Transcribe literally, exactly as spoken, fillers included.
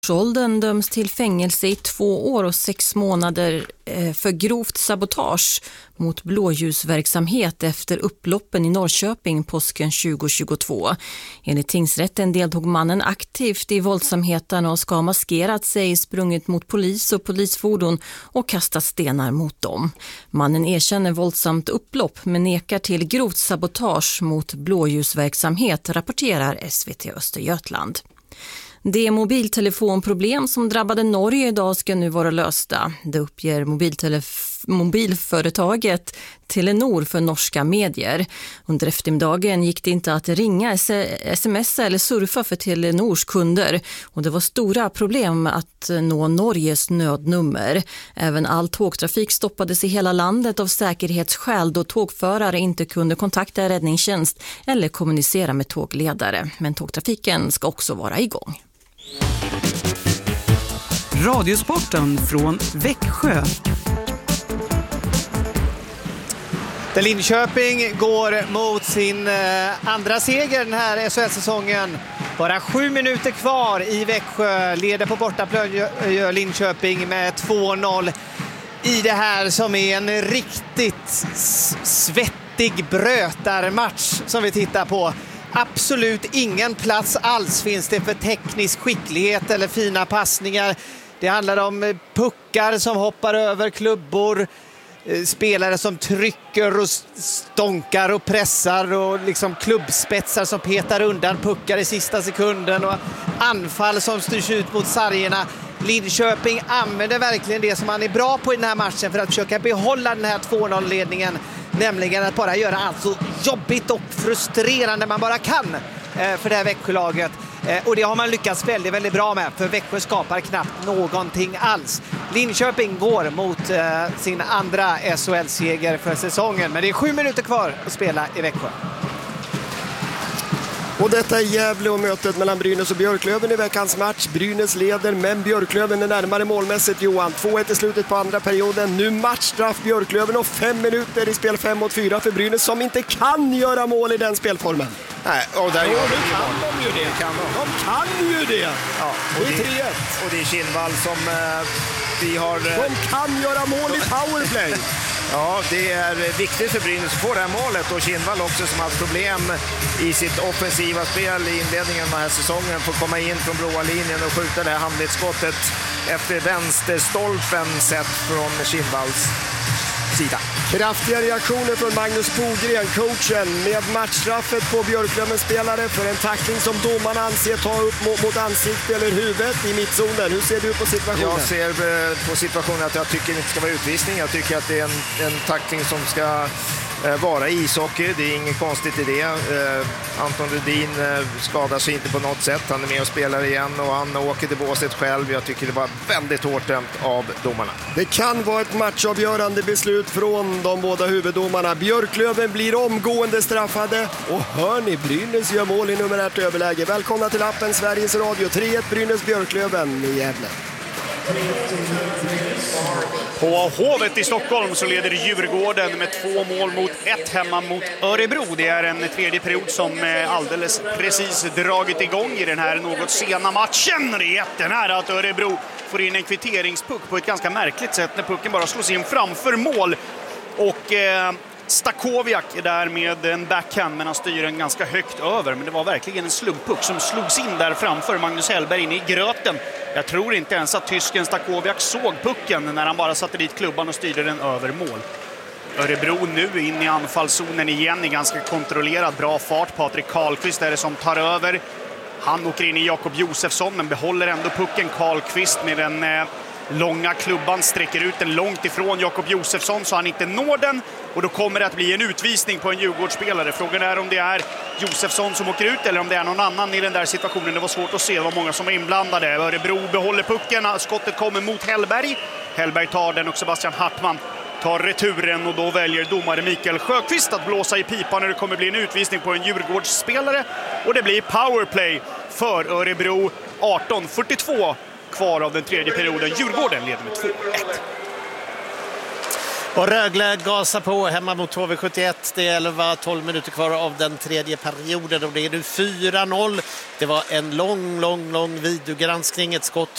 Åldern döms till fängelse i två år och sex månader för grovt sabotage mot blåljusverksamhet efter upploppen i Norrköping påsken tjugo tjugotvå. Enligt tingsrätten deltog mannen aktivt i våldsamheten och ska ha maskerat sig, sprungit mot polis och polisfordon och kastat stenar mot dem. Mannen erkänner våldsamt upplopp men nekar till grovt sabotage mot blåljusverksamhet, rapporterar S V T Östergötland. De mobiltelefonproblem som drabbade Norge idag ska nu vara lösta. Det uppger mobiltelef- mobilföretaget Telenor för norska medier. Under eftermiddagen gick det inte att ringa, smsa eller surfa för Telenors kunder. Och det var stora problem att nå Norges nödnummer. Även all tågtrafik stoppades i hela landet av säkerhetsskäl då tågförare inte kunde kontakta räddningstjänst eller kommunicera med tågledare. Men tågtrafiken ska också vara igång. Radiosporten från Växjö. Där Linköping går mot sin eh, andra seger den här S H L-säsongen. Bara sju minuter kvar i Växjö. Leder på bortaplan gör Linköping med två noll i det här som är en riktigt svettig brötarmatch som vi tittar på. Absolut ingen plats alls finns det för teknisk skicklighet eller fina passningar. Det handlar om puckar som hoppar över klubbor, spelare som trycker och stonkar och pressar och liksom klubbspetsar som petar undan puckar i sista sekunden och anfall som styrs ut mot sargerna. Linköping använder verkligen det som man är bra på i den här matchen för att försöka behålla den här två noll-ledningen. Nämligen att bara göra allt så jobbigt och frustrerande man bara kan för det här Växjölaget. Och det har man lyckats väldigt, väldigt bra med. För Växjö skapar knappt någonting alls. Linköping går mot eh, sin andra S H L-seger för säsongen. Men det är sju minuter kvar att spela i Växjö. Och detta är Gävle och mötet mellan Brynäs och Björklöven i veckans match. Brynäs leder, men Björklöven är närmare målmässigt, Johan. två ett i slutet på andra perioden. Nu matchstraff Björklöven och fem minuter i spel fem mot fyra för Brynäs som inte kan göra mål i den spelformen. Nej, och där ja, gör de kan de ju det. det kan de. de kan ju det. Ja, och det är tre ett. Och det är Kinnvall som eh, vi har... Eh... De kan göra mål i powerplay. Ja, det är viktigt för Brynäs att få det här målet och Kinnvall också som har haft problem i sitt offensiva spel i inledningen av den här säsongen får komma in från blåa linjen och skjuta det här handledsskottet efter vänsterstolpen sett från Kinnvalls sida. Kraftiga reaktioner från Magnus Bogren, coachen, med matchstraffet på Björklövens spelare för en tackling som domarna anser ta upp mot, mot ansikte eller huvudet i mittzonen. Hur ser du på situationen? Jag ser på situationen att jag tycker det inte ska vara utvisning. Jag tycker att det är en, en tackling som ska eh, vara ishockey. Det är inget konstigt i det. Eh, Anton Rudin eh, skadar sig inte på något sätt. Han är med och spelar igen och han åker till båset själv. Jag tycker det var väldigt hårt dömt av domarna. Det kan vara ett matchavgörande beslut från de båda huvuddomarna. Björklöven blir omgående straffade och hör ni, Brynäs gör mål i numerärt överläge. Välkomna till appen Sveriges Radio. tre ett Brynäs Björklöven i Gävle. På Hovet i Stockholm så leder Djurgården med två mål mot ett hemma mot Örebro. Det är en tredje period som alldeles precis dragit igång i den här något sena matchen. Det är jättenära att Örebro får in en kvitteringspuck på ett ganska märkligt sätt när pucken bara slås in framför mål. Och eh, Stakowiak är där med en backhand men han styr den ganska högt över. Men det var verkligen en slumppuck som slogs in där framför Magnus Hellberg inne i gröten. Jag tror inte ens att tysken Stakowiak såg pucken när han bara satte dit klubban och styrde den över mål. Örebro nu in i anfallszonen igen i ganska kontrollerad bra fart. Patrik Karlqvist är det som tar över. Han åker in i Jakob Josefsson men behåller ändå pucken. Karlqvist med den eh, långa klubban sträcker ut den långt ifrån Jakob Josefsson så han inte når den. Och då kommer det att bli en utvisning på en Djurgårdsspelare. Frågan är om det är Josefsson som åker ut eller om det är någon annan i den där situationen. Det var svårt att se, det var många som var inblandade. Örebro behåller pucken, skottet kommer mot Hellberg. Hellberg tar den och Sebastian Hartman tar returen och då väljer domare Mikael Sjöqvist att blåsa i pipan när det kommer bli en utvisning på en Djurgårdsspelare. Och det blir powerplay för Örebro. arton fyrtiotvå kvar av den tredje perioden. Djurgården leder med två ett. Och Rögle gasar på hemma mot H V sjuttioett. Det är elva tolv minuter kvar av den tredje perioden och det är nu fyra noll. Det var en lång, lång, lång videogranskning. Ett skott